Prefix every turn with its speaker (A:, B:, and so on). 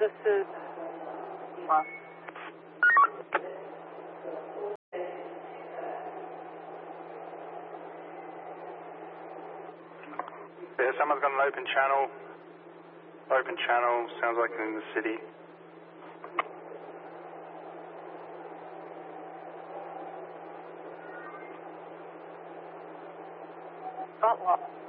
A: This is
B: Yeah, someone's got an open channel. Open channel, sounds like in the city.
A: not lost.